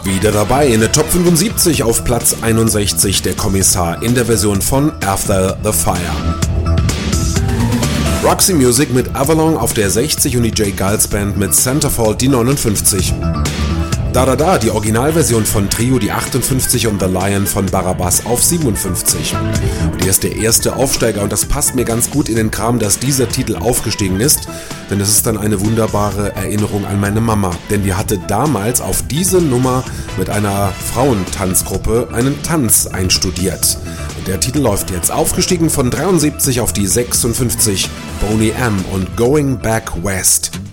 Wieder dabei in der Top 75 auf Platz 61 der Kommissar in der Version von After the Fire. Roxy Music mit Avalon auf der 60 und die J. Geils Band mit Centerfold die 59. Da Da Da, die Originalversion von Trio die 58 und The Lion von Barabbas auf 57. Und hier ist der erste Aufsteiger und das passt mir ganz gut in den Kram, dass dieser Titel aufgestiegen ist, denn es ist dann eine wunderbare Erinnerung an meine Mama, denn die hatte damals auf diese Nummer mit einer Frauentanzgruppe einen Tanz einstudiert. Und der Titel läuft jetzt aufgestiegen von 73 auf die 56, Boney M. und Going Back West.